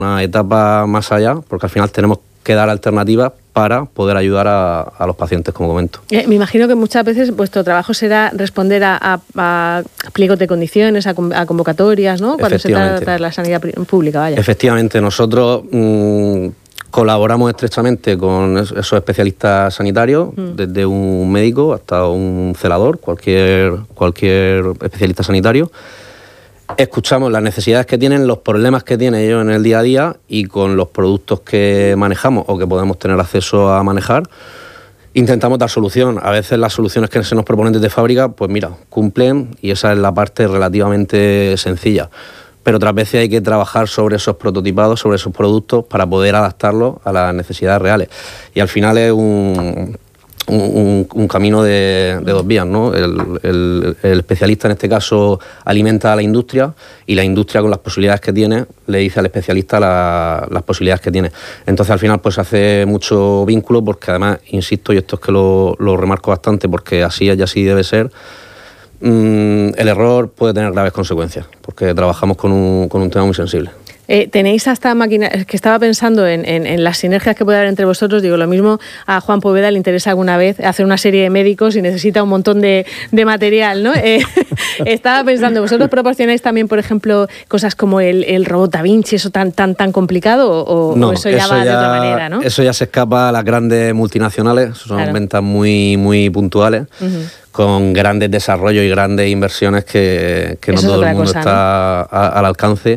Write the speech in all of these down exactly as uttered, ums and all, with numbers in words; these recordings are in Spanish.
una etapa más allá, porque al final tenemos que dar alternativas para poder ayudar a, a los pacientes, como comento. Eh, me imagino que muchas veces vuestro trabajo será responder a, a, a pliegos de condiciones, a, a convocatorias, ¿no? Cuando se trata de la sanidad pública, vaya. Efectivamente, nosotros mmm, colaboramos estrechamente con esos especialistas sanitarios, mm. desde un médico hasta un celador, cualquier, cualquier especialista sanitario. Escuchamos las necesidades que tienen, los problemas que tienen ellos en el día a día, y con los productos que manejamos o que podemos tener acceso a manejar, intentamos dar solución. A veces las soluciones que se nos proponen desde fábrica, pues mira, cumplen, y esa es la parte relativamente sencilla. Pero otras veces hay que trabajar sobre esos prototipados, sobre esos productos, para poder adaptarlos a las necesidades reales. Y al final es un... Un, un, un camino de, de dos vías, ¿no? El, el, el especialista en este caso alimenta a la industria, y la industria, con las posibilidades que tiene, le dice al especialista la, las posibilidades que tiene. Entonces al final pues se hace mucho vínculo, porque además, insisto, y esto es que lo, lo remarco bastante, porque así es y así debe ser, mmm, el error puede tener graves consecuencias, porque trabajamos con un, con un tema muy sensible. Eh, tenéis hasta máquinas, que estaba pensando en, en, en las sinergias que puede haber entre vosotros. Digo, lo mismo a Juan Poveda le interesa alguna vez hacer una serie de médicos y necesita un montón de, de material, ¿no? Eh, estaba pensando, ¿vosotros proporcionáis también, por ejemplo, cosas como el, el robot Da Vinci, eso tan tan tan complicado, o, no, o eso ya eso va ya, de otra manera, ¿no? Eso ya se escapa a las grandes multinacionales, son claro. ventas muy, muy puntuales. Uh-huh. Con grandes desarrollos y grandes inversiones que, que no todo el mundo cosa, está ¿no? a, al alcance.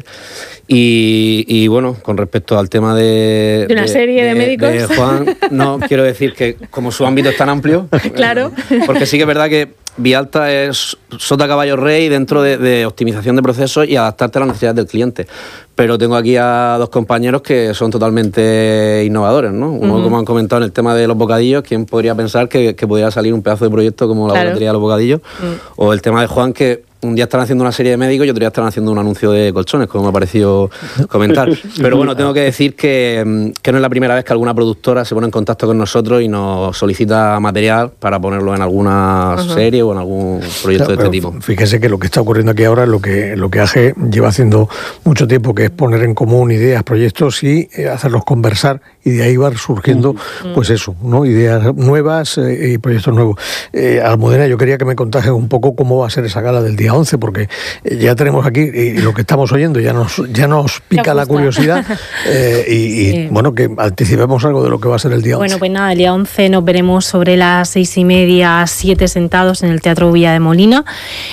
Y, y bueno, con respecto al tema de... ¿De una de, serie de, de médicos? De Juan, no, quiero decir que como su ámbito es tan amplio... Claro. Porque sí que es verdad que Vialta es sota caballo rey dentro de, de optimización de procesos y adaptarte a las necesidades del cliente. Pero tengo aquí a dos compañeros que son totalmente innovadores, ¿no? Uno, uh-huh. como han comentado, en el tema de los bocadillos, ¿quién podría pensar que, que podría salir un pedazo de proyecto como la claro. boletería de los bocadillos? Uh-huh. O el tema de Juan, que un día están haciendo una serie de médicos y otro día están haciendo un anuncio de colchones, como me ha parecido comentar. Pero bueno, tengo que decir que, que no es la primera vez que alguna productora se pone en contacto con nosotros y nos solicita material para ponerlo en alguna uh-huh. serie o en algún proyecto claro, de este tipo. Fíjese que lo que está ocurriendo aquí ahora es lo que, lo que A G lleva haciendo mucho tiempo, que es poner en común ideas, proyectos y eh, hacerlos conversar, y de ahí va surgiendo, uh-huh. pues eso, ¿no? Ideas nuevas eh, y proyectos nuevos. Eh, Almudena, yo quería que me contases un poco cómo va a ser esa gala del día once, porque ya tenemos aquí, y lo que estamos oyendo ya nos, ya nos pica la curiosidad, eh, y, y sí. bueno, que anticipemos algo de lo que va a ser el día once. Bueno, pues nada, el día once nos veremos sobre las seis y media, siete sentados en el Teatro Villa de Molina.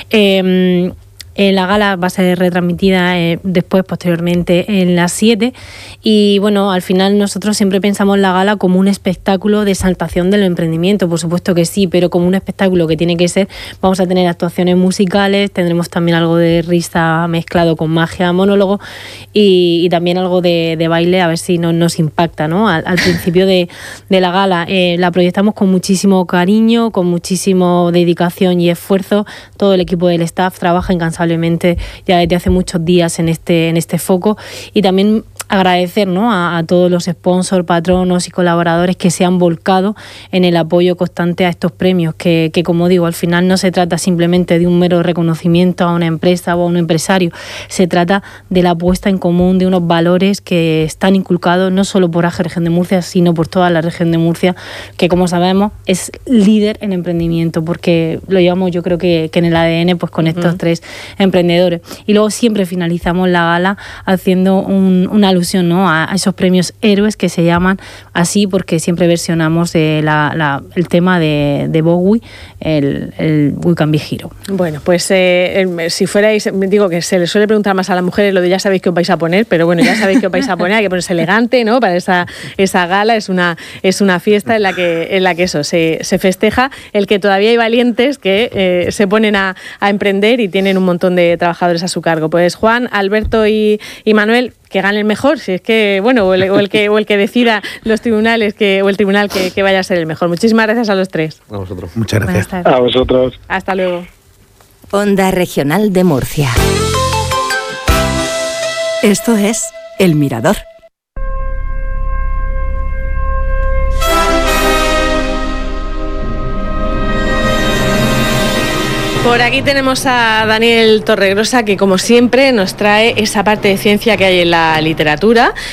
Eh, Eh, la gala va a ser retransmitida eh, después, posteriormente, en las siete. Y bueno, al final nosotros siempre pensamos la gala como un espectáculo de exaltación del emprendimiento, por supuesto que sí, pero como un espectáculo que tiene que ser. Vamos a tener actuaciones musicales, tendremos también algo de risa mezclado con magia, monólogo, y, y también algo de, de baile, a ver si no, nos impacta, ¿no? Al, al principio de, de la gala eh, la proyectamos con muchísimo cariño, con muchísimo dedicación y esfuerzo. Todo el equipo del staff trabaja incansablemente ya desde hace muchos días en este, en este foco, y también agradecer, ¿no?, a, a todos los sponsors, patronos y colaboradores que se han volcado en el apoyo constante a estos premios, que, que como digo, al final no se trata simplemente de un mero reconocimiento a una empresa o a un empresario, se trata de la puesta en común de unos valores que están inculcados no solo por A G Región de Murcia, sino por toda la región de Murcia, que como sabemos es líder en emprendimiento, porque lo llevamos yo creo que, que en el A D N, pues con estos uh-huh. tres emprendedores. Y luego siempre finalizamos la gala haciendo un, una alusión, ¿no?, a, a esos premios héroes, que se llaman así porque siempre versionamos eh, la, la, el tema de, de Bowie, el, el We Can Be Hero. Bueno, pues eh, si fuerais, digo que se les suele preguntar más a las mujeres lo de ya sabéis qué os vais a poner, pero bueno, ya sabéis qué os vais a poner, hay que ponerse elegante, ¿no?, para esa, esa gala. Es una, es una fiesta en la que, en la que eso se, se festeja el que todavía hay valientes que eh, se ponen a, a emprender y tienen un montón de trabajadores a su cargo. Pues Juan, Alberto y, y Manuel, que gane el mejor, si es que, bueno, o el, o el que o el que decida los tribunales que o el tribunal que, que vaya a ser el mejor. Muchísimas gracias a los tres. A vosotros. Muchas gracias. A vosotros. Hasta luego. Onda Regional de Murcia. Esto es El Mirador. Por aquí tenemos a Daniel Torregrosa, que como siempre nos trae esa parte de ciencia que hay en la literatura.